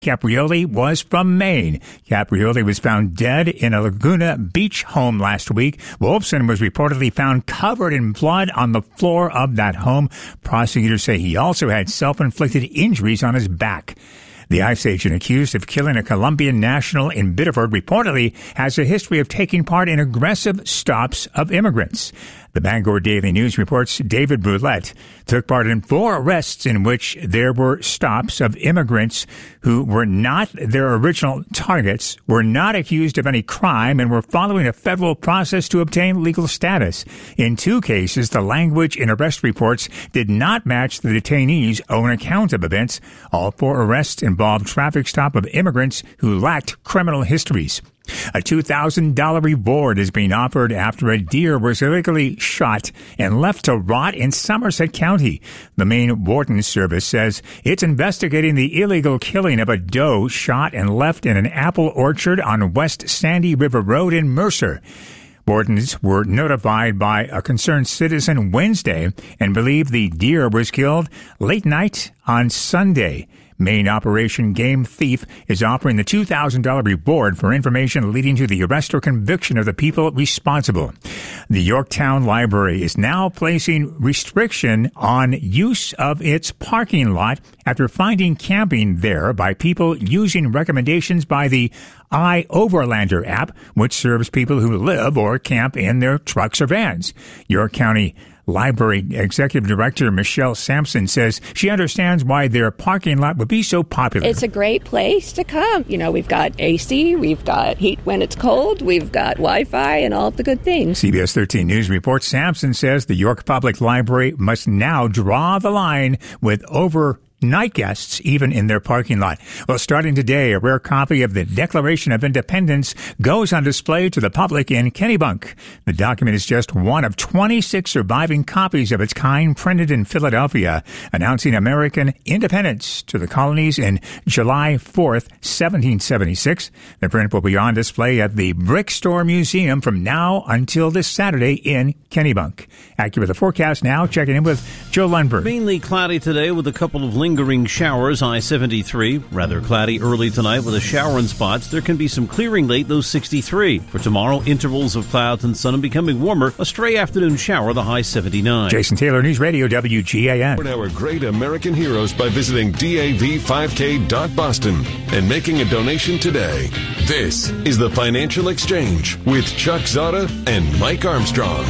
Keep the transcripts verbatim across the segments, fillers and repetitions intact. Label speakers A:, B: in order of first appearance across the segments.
A: Caprioli was from Maine. Caprioli was found dead in a Laguna Beach home last week. Wolfson was reportedly found covered in blood on the floor of that home. Prosecutors say he also had self-inflicted injuries on his back. The ICE agent accused of killing a Colombian national in Biddeford reportedly has a history of taking part in aggressive stops of immigrants. The Bangor Daily News reports David Brulette took part in four arrests in which there were stops of immigrants who were not their original targets, were not accused of any crime, and were following a federal process to obtain legal status. In two cases, the language in arrest reports did not match the detainees' own account of events. All four arrests involved traffic stop of immigrants who lacked criminal histories. A two thousand dollars reward is being offered after a deer was illegally shot and left to rot in Somerset County. The Maine Warden Service says it's investigating the illegal killing of a doe shot and left in an apple orchard on West Sandy River Road in Mercer. Wardens were notified by a concerned citizen Wednesday and believe the deer was killed late night on Sunday. Maine Operation Game Thief is offering the two thousand dollars reward for information leading to the arrest or conviction of the people responsible. The Yorktown Library is now placing restriction on use of its parking lot after finding camping there by people using recommendations by the iOverlander app, which serves people who live or camp in their trucks or vans. York County Library Executive Director Michelle Sampson says she understands why their parking lot would be so popular.
B: It's a great place to come. You know, we've got A C, we've got heat when it's cold, we've got Wi-Fi and all of the good things.
A: C B S thirteen News reports Sampson says the York Public Library must now draw the line with over night guests, even in their parking lot. Well, starting today, a rare copy of the Declaration of Independence goes on display to the public in Kennebunk. The document is just one of twenty-six surviving copies of its kind printed in Philadelphia, announcing American independence to the colonies in July fourth, seventeen seventy-six. The print will be on display at the Brick Store Museum from now until this Saturday in Kennebunk. Accurate the forecast now, checking in with Joe Lundberg.
C: Mainly cloudy today with a couple of lingering showers. I seventy-three, rather cloudy early tonight with a shower in spots. There can be some clearing late, though sixty-three. For tomorrow, intervals of clouds and sun and becoming warmer. A stray afternoon shower, the high seventy-nine.
A: Jason Taylor, News Radio, W G A N.
D: Support our great American heroes by visiting D A V five K dot Boston and making a donation today. This is the Financial Exchange with Chuck Zada and Mike Armstrong.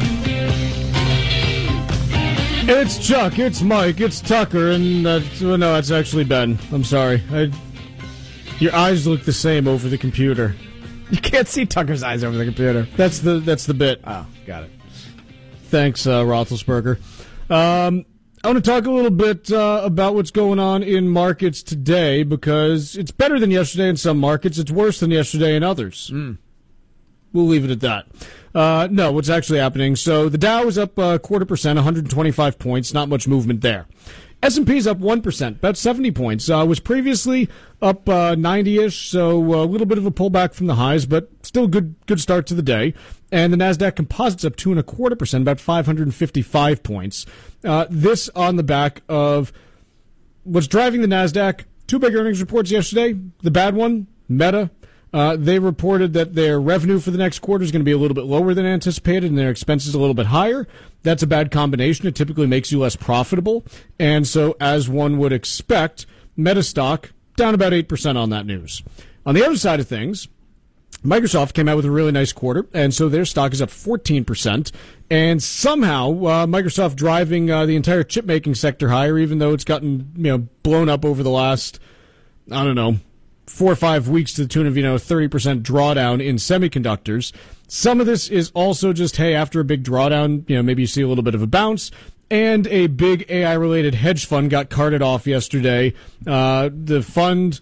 E: It's Chuck, it's Mike, it's Tucker, and uh, well, no, it's actually Ben. I'm sorry. I, your eyes look the same over the computer.
F: You can't see Tucker's eyes over the computer.
E: That's the that's the bit.
F: Oh, got it.
E: Thanks, uh, Roethlisberger. Um, I want to talk a little bit uh, about what's going on in markets today, because it's better than yesterday in some markets. It's worse than yesterday in others.
F: Mm.
E: We'll leave it at that. Uh, no, what's actually happening? So the Dow is up a quarter percent, one hundred twenty-five points. Not much movement there. S and P is up one percent, about seventy points. Uh, was previously up uh, ninety-ish, so a little bit of a pullback from the highs, but still good good start to the day. And the NASDAQ Composite's up two and a quarter percent, about five hundred fifty-five points. Uh, this on the back of what's driving the NASDAQ. Two big earnings reports yesterday. The bad one, Meta. Uh, they reported that their revenue for the next quarter is going to be a little bit lower than anticipated and their expenses a little bit higher. That's a bad combination. It typically makes you less profitable. And so, as one would expect, Meta stock down about eight percent on that news. On the other side of things, Microsoft came out with a really nice quarter, and so their stock is up fourteen percent. And somehow, uh, Microsoft driving uh, the entire chip-making sector higher, even though it's gotten you know blown up over the last, I don't know, four or five weeks to the tune of, you know, thirty percent drawdown in semiconductors. Some of this is also just, hey, after a big drawdown, you know, maybe you see a little bit of a bounce. And a big A I-related hedge fund got carted off yesterday. Uh, the fund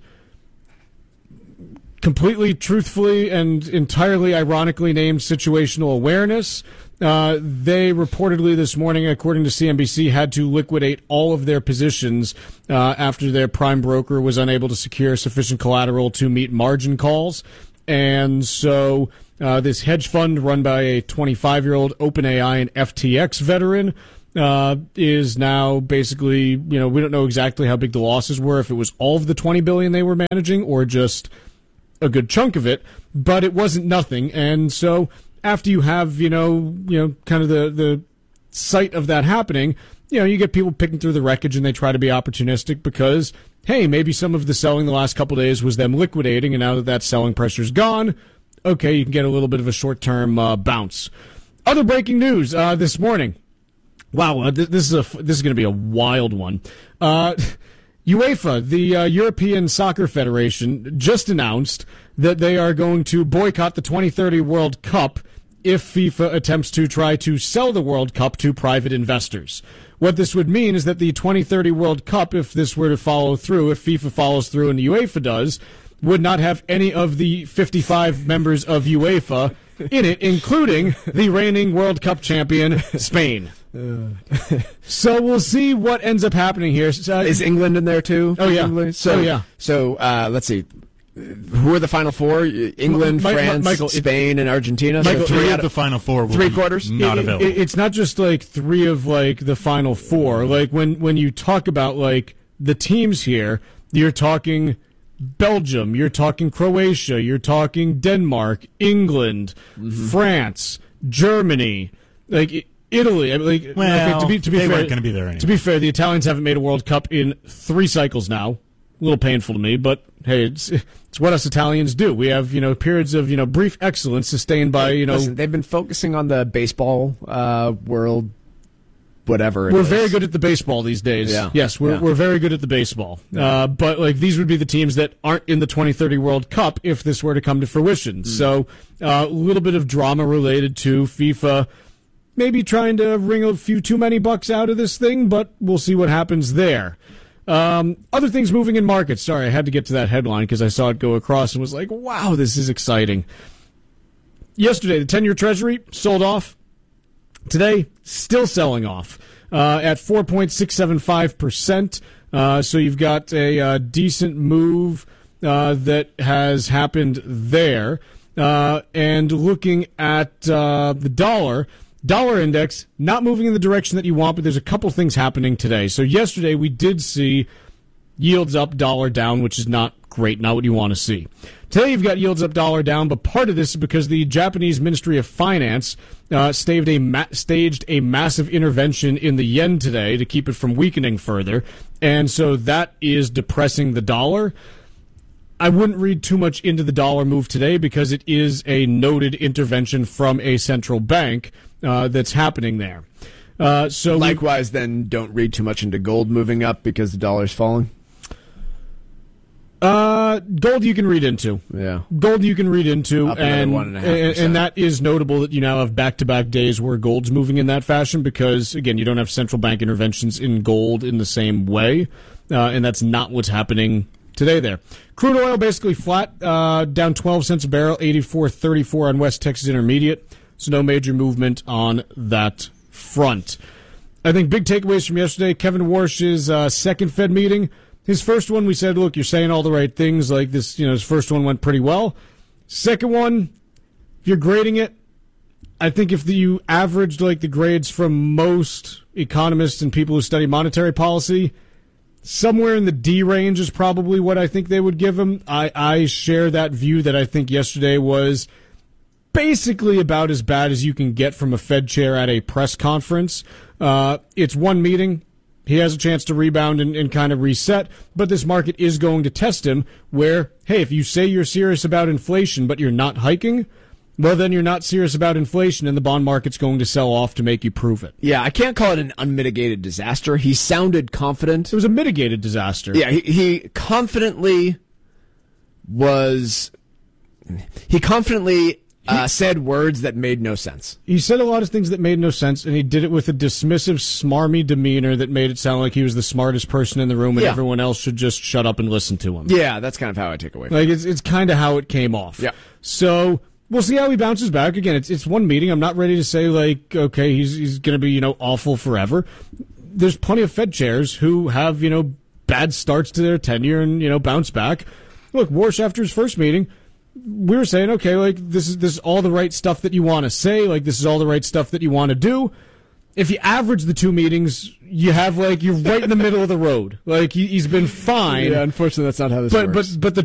E: completely truthfully and entirely ironically named Situational Awareness. Uh, they reportedly this morning, according to C N B C, had to liquidate all of their positions uh, after their prime broker was unable to secure sufficient collateral to meet margin calls. And so uh, this hedge fund run by a twenty-five-year-old OpenAI and F T X veteran uh, is now basically, you know, we don't know exactly how big the losses were, if it was all of the twenty billion dollars they were managing or just a good chunk of it, but it wasn't nothing. And so after you have, you know, you know, kind of the, the sight of that happening, you know, you get people picking through the wreckage and they try to be opportunistic because, hey, maybe some of the selling the last couple of days was them liquidating, and now that that selling pressure's gone, okay, you can get a little bit of a short-term uh, bounce. Other breaking news uh, this morning. Wow, uh, th- this is a this is going to be a wild one. Uh, UEFA, the uh, European Soccer Federation, just announced that they are going to boycott the twenty thirty World Cup if FIFA attempts to try to sell the World Cup to private investors. What this would mean is that the twenty thirty World Cup, if this were to follow through, if FIFA follows through and UEFA does, would not have any of the fifty-five members of UEFA in it, including the reigning World Cup champion, Spain. So we'll see what ends up happening here. Uh,
F: Is England in there too?
E: Oh, yeah.
F: England? So,
E: oh, yeah.
F: So uh, let's see. Who are the final four? England,
E: Ma- Ma-
F: France,
E: Michael,
F: Spain, and Argentina.
E: Michael,
F: so
G: Three
F: three
G: of the final four will
F: three
G: be
F: quarters?
G: not
E: It-
G: available.
E: it- it's not just like three of like the final four. Like when when you talk about like the teams here, you're talking Belgium, you're talking Croatia, you're talking Denmark, England,
G: Mm-hmm.
E: France, Germany, like I- Italy. I mean, like
G: Well,
E: okay, to be to be
G: they
E: fair,
G: weren't gonna be there anyway.
E: To be fair, the Italians haven't made a World Cup in three cycles now. A little painful to me, but hey, it's it's what us Italians do. We have, you know, periods of, you know, brief excellence sustained by, you know,
F: Listen, they've been focusing on the baseball uh, world, whatever. it
E: we're
F: is.
E: very good at the baseball these days.
F: Yeah.
E: Yes, we're
F: Yeah.
E: we're very good at the baseball. Uh, but like these would be the teams that aren't in the twenty thirty World Cup if this were to come to fruition.
F: Mm.
E: So uh, a little bit of drama related to FIFA maybe trying to wring a few too many bucks out of this thing, but we'll see what happens there. Um, other things moving in markets. Sorry, I had to get to that headline because I saw it go across and was like, wow, this is exciting. Yesterday, the ten-year Treasury sold off. Today, still selling off uh, at four point six seven five percent. Uh, so you've got a uh, decent move uh, that has happened there. Uh, and looking at uh, the dollar, dollar index not moving in the direction that you want, but there's a couple things happening today. So yesterday we did see yields up, dollar down, which is not great, not what you want to see. Today you've got yields up, dollar down, but part of this is because the Japanese Ministry of Finance uh, staged a ma- staged a massive intervention in the yen today to keep it from weakening further, and so that is depressing the dollar. I wouldn't read too much into the dollar move today because it is a noted intervention from a central bank uh, that's happening there. Uh, so we-
F: Likewise, then don't read too much into gold moving up because the dollar's falling.
E: Uh, gold you can read into.
F: Yeah.
E: Gold you can read into,
F: Up another
E: and,
F: one and a half
E: and
F: percent.
E: and that is notable that you now have back-to-back days where gold's moving in that fashion because, again, you don't have central bank interventions in gold in the same way, uh, and that's not what's happening today there. Crude oil basically flat, uh, down twelve cents a barrel, eighty-four thirty-four on West Texas Intermediate, so no major movement on that front. I think big takeaways from yesterday, Kevin Warsh's uh, second Fed meeting. His first one, we said, look, you're saying all the right things. Like this, you know, his first one went pretty well. Second one, if you're grading it, I think if the, you averaged like the grades from most economists and people who study monetary policy, somewhere in the D range is probably what I think they would give him. I, I share that view that I think yesterday was basically about as bad as you can get from a Fed chair at a press conference. Uh, it's one meeting. He has a chance to rebound and, and kind of reset, but this market is going to test him where, hey, if you say you're serious about inflation but you're not hiking, well, then you're not serious about inflation and the bond market's going to sell off to make you prove it.
F: Yeah, I can't call it an unmitigated disaster. He sounded confident.
E: It was a mitigated disaster.
F: Yeah, he, he confidently was. He confidently uh, said words that made no sense.
E: He said a lot of things that made no sense, and he did it with a dismissive, smarmy demeanor that made it sound like he was the smartest person in the room and
F: Yeah.
E: everyone else should just shut up and listen to him.
F: Yeah, that's kind of how I take away from it.
E: Like, it's it's kind of how it came off.
F: Yeah.
E: So we'll see how he bounces back. Again, it's it's one meeting. I'm not ready to say, like, okay, he's he's going to be, you know, awful forever. There's plenty of Fed chairs who have, you know, bad starts to their tenure and, you know, bounce back. Look, Warsh, after his first meeting, we were saying, okay, like, this is this is all the right stuff that you want to say. Like, this is all the right stuff that you want to do. if you average the two meetings, you have like you're right in the middle of the road. Like he, he's been fine.
F: Yeah, unfortunately, that's not how this
E: but
F: works.
E: but but the